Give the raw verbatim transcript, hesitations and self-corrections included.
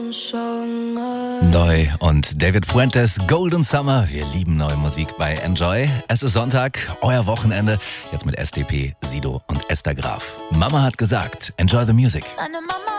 Neu und David Fuentes, Golden Summer. Wir lieben neue Musik bei Enjoy. Es ist Sonntag, euer Wochenende. Jetzt mit S T P, Sido und Esther Graf. Mama hat gesagt, enjoy the music. Meine Mama